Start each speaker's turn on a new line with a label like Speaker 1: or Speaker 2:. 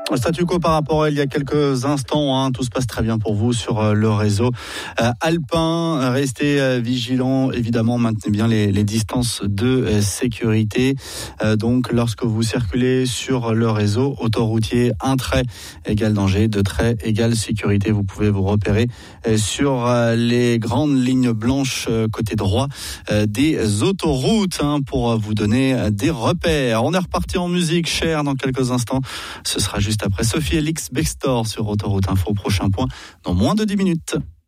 Speaker 1: Statu quo par rapport à il y a quelques instants, tout se passe très bien pour vous sur le réseau alpin. Restez vigilants, évidemment, maintenez bien les distances de sécurité. Donc lorsque vous circulez sur le réseau autoroutier, 1 trait égale danger, 2 traits égale sécurité. Vous pouvez vous repérer sur les grandes lignes blanches côté droit des autoroutes pour vous donner des repères. On est reparti en musique, Cher, dans quelques instants. Ce sera juste après Sophie Elix Bextor sur Autoroute Info. Prochain point dans moins de 10 minutes.